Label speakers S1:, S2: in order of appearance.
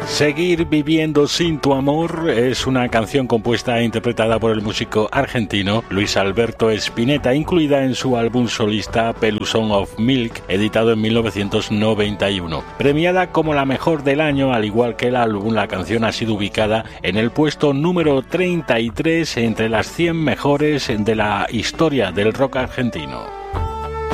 S1: Seguir viviendo sin tu amor es una canción compuesta e interpretada por el músico argentino Luis Alberto Spinetta, incluida en su álbum solista Pelusón of Milk, editado en 1991. Premiada como la mejor del año, al igual que el álbum, la canción ha sido ubicada en el puesto número 33 entre las 100 mejores de la historia del rock argentino.